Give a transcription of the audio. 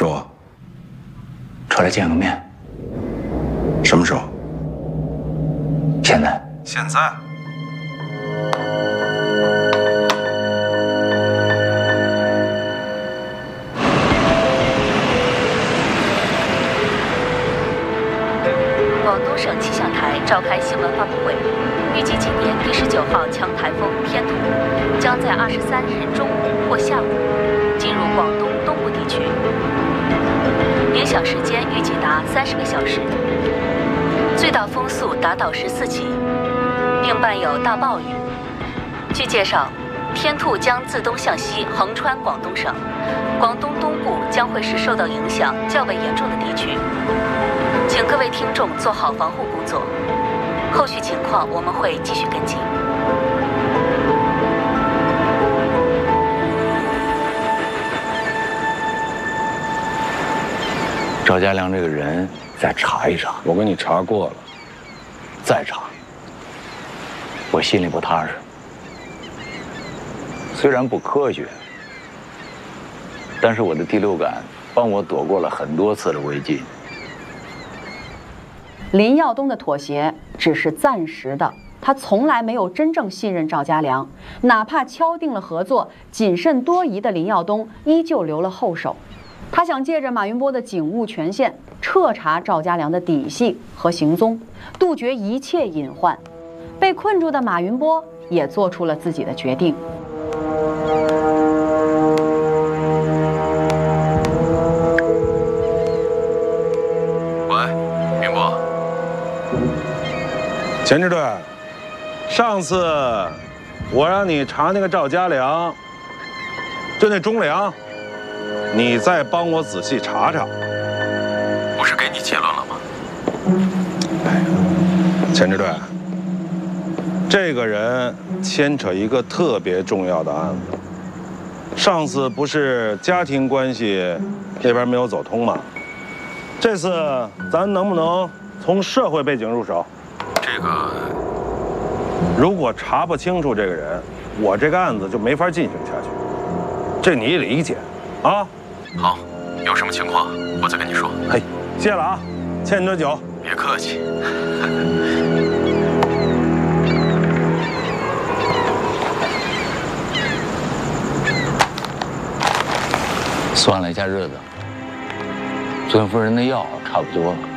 说， 出来见个面。 什么时候？ 现在。 现在。 广东省气象台召开新闻发布会，预计今年第19号强台风天兔将在23日中午或下午进入广东东部地区，影响时间预计达30个小时，最大风速达到14级，并伴有大暴雨。据介绍，天兔将自东向西横穿广东省，广东东部将会是受到影响较为严重的地区。请各位听众做好防护工作，后续情况我们会继续跟进。 赵家良这个人，再查一查。 我跟你查过了， 再查，我心里不踏实。虽然不科学，但是我的第六感帮我躲过了很多次的危机。 林耀东的妥协只是暂时的，他从来没有真正信任赵家良，哪怕敲定了合作，谨慎多疑的林耀东依旧留了后手。他想借着马云波的警务权限，彻查赵家良的底细和行踪，杜绝一切隐患。被困住的马云波也做出了自己的决定。 钱支队，上次我让你查那个赵家良，就那钟良，你再帮我仔细查查。 不是给你结论了吗？ 哎呀，钱支队，这个人牵扯一个特别重要的案子。上次不是家庭关系那边没有走通吗？这次咱能不能从社会背景入手？ 这个， 如果查不清楚这个人，我这个案子就没法进行下去。这你也理解，啊？ 好，有什么情况我再跟你说。 嘿，谢了啊，欠你的酒。 别客气。 算了一下日子，尊夫人的药差不多了。